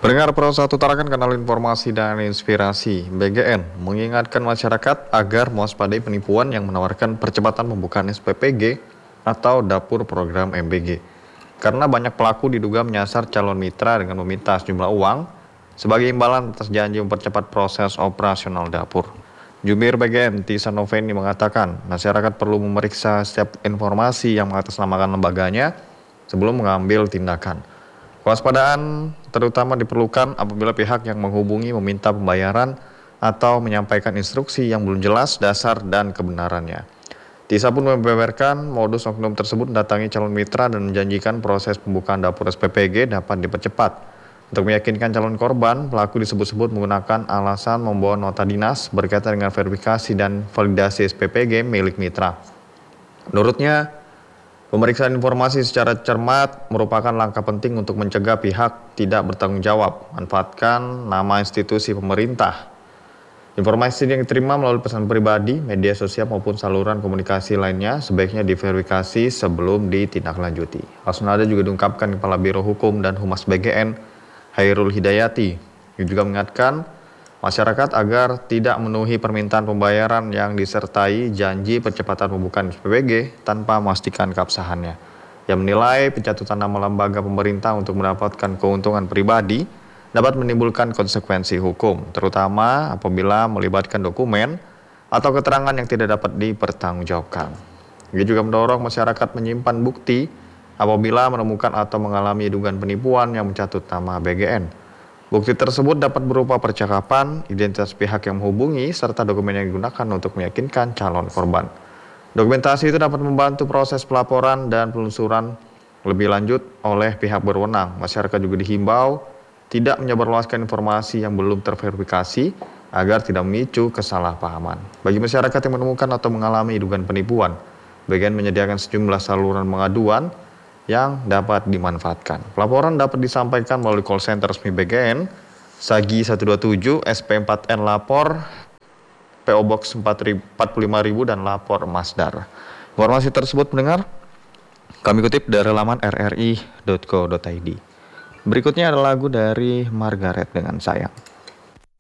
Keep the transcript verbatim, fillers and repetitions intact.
Pendengar Pro satu Tarakan, kanal informasi dan inspirasi. B G N mengingatkan masyarakat agar mewaspadai penipuan yang menawarkan percepatan pembukaan S P P G atau dapur program M B G. Karena banyak pelaku diduga menyasar calon mitra dengan meminta sejumlah uang sebagai imbalan atas janji mempercepat proses operasional dapur. Jubir B G N, Tisa Noveni, mengatakan masyarakat perlu memeriksa setiap informasi yang mengatasnamakan lembaganya sebelum mengambil tindakan. Kewaspadaan terutama diperlukan apabila pihak yang menghubungi meminta pembayaran atau menyampaikan instruksi yang belum jelas dasar dan kebenarannya. Tisa pun membeberkan modus oknum tersebut mendatangi calon mitra dan menjanjikan proses pembukaan dapur S P P G dapat dipercepat. Untuk meyakinkan calon korban, pelaku disebut-sebut menggunakan alasan membawa nota dinas berkaitan dengan verifikasi dan validasi S P P G milik mitra. Menurutnya, pemeriksaan informasi secara cermat merupakan langkah penting untuk mencegah pihak tidak bertanggung jawab manfaatkan nama institusi pemerintah. Informasi yang diterima melalui pesan pribadi, media sosial maupun saluran komunikasi lainnya sebaiknya diverifikasi sebelum ditindaklanjuti. Hal senada juga diungkapkan Kepala Biro Hukum dan Humas B G N, Hairul Hidayati, yang juga mengingatkan masyarakat agar tidak memenuhi permintaan pembayaran yang disertai janji percepatan pembukaan S P P G tanpa memastikan keabsahannya. Yang menilai pencatutan nama lembaga pemerintah untuk mendapatkan keuntungan pribadi dapat menimbulkan konsekuensi hukum, terutama apabila melibatkan dokumen atau keterangan yang tidak dapat dipertanggungjawabkan. Ia juga mendorong masyarakat menyimpan bukti apabila menemukan atau mengalami dugaan penipuan yang mencatut nama B G N. Bukti tersebut dapat berupa percakapan, identitas pihak yang menghubungi, serta dokumen yang digunakan untuk meyakinkan calon korban. Dokumentasi itu dapat membantu proses pelaporan dan penelusuran lebih lanjut oleh pihak berwenang. Masyarakat juga dihimbau tidak menyebarluaskan informasi yang belum terverifikasi agar tidak memicu kesalahpahaman. Bagi masyarakat yang menemukan atau mengalami dugaan penipuan, B G N menyediakan sejumlah saluran pengaduan yang dapat dimanfaatkan. Pelaporan dapat disampaikan melalui call center resmi B G N, Sagi satu dua tujuh, S P empat N Lapor, P O Box empat puluh lima ribu, dan Lapor Masdar. Informasi tersebut mendengar kami kutip dari laman r r i titik co titik i d. Berikutnya ada lagu dari Margaret dengan Sayang.